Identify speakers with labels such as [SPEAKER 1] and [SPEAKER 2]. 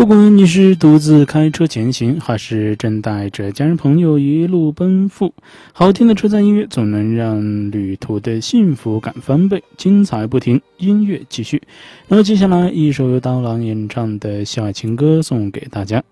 [SPEAKER 1] 不管你是独自开车前行，还是正带着家人朋友一路奔赴，好听的车载音乐总能让旅途的幸福感翻倍。精彩不停，音乐继续。那么接下来一首由刀郎演唱的《校爱情歌》送给大家。